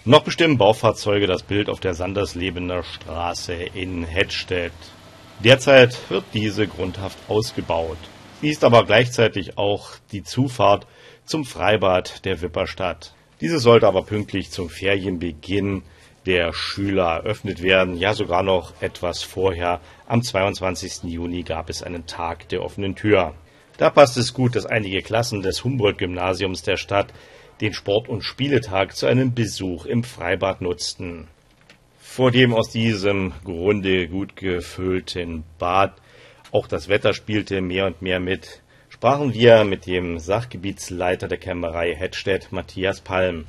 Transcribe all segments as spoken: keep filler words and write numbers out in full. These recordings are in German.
Noch bestimmen Baufahrzeuge das Bild auf der Sanderslebener Straße in Hettstedt. Derzeit wird diese grundhaft ausgebaut. Sie ist aber gleichzeitig auch die Zufahrt zum Freibad der Wipperstadt. Diese sollte aber pünktlich zum Ferienbeginn der Schüler eröffnet werden, ja sogar noch etwas vorher. Am zweiundzwanzigsten Juni gab es einen Tag der offenen Tür. Da passt es gut, dass einige Klassen des Humboldt-Gymnasiums der Stadt den Sport- und Spieletag zu einem Besuch im Freibad nutzten. Vor dem aus diesem Grunde gut gefüllten Bad auch das Wetter spielte mehr und mehr mit, sprachen wir mit dem Sachgebietsleiter der Kämmerei Hettstedt, Matthias Palm.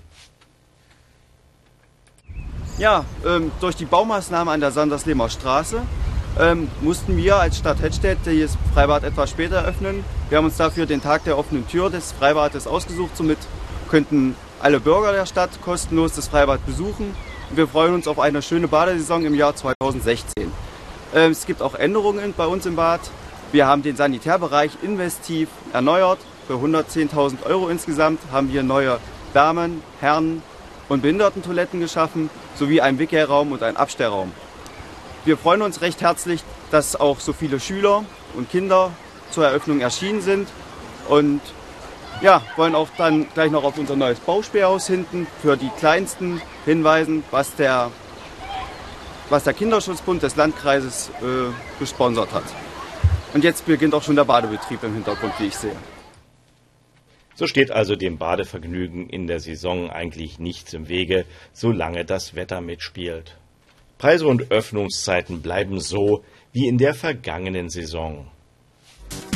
Ja, ähm, durch die Baumaßnahme an der Sanderslebener Straße ähm, mussten wir als Stadt Hettstedt das Freibad etwas später eröffnen. Wir haben uns dafür den Tag der offenen Tür des Freibades ausgesucht. Somit könnten alle Bürger der Stadt kostenlos das Freibad besuchen. Und wir freuen uns auf eine schöne Badesaison im Jahr zweitausendsechzehn. Ähm, es gibt auch Änderungen bei uns im Bad. Wir haben den Sanitärbereich investiv erneuert. Für hundertzehntausend Euro insgesamt haben wir neue Damen-, Herren- und Behindertentoiletten geschaffen, sowie einen Wickelraum und einen Abstellraum. Wir freuen uns recht herzlich, dass auch so viele Schüler und Kinder zur Eröffnung erschienen sind und ja, wollen auch dann gleich noch auf unser neues Bauspäherhaus hinten für die Kleinsten hinweisen, was der, was der Kinderschutzbund des Landkreises äh, gesponsert hat. Und jetzt beginnt auch schon der Badebetrieb im Hintergrund, wie ich sehe. So steht also dem Badevergnügen in der Saison eigentlich nichts im Wege, solange das Wetter mitspielt. Preise und Öffnungszeiten bleiben so wie in der vergangenen Saison.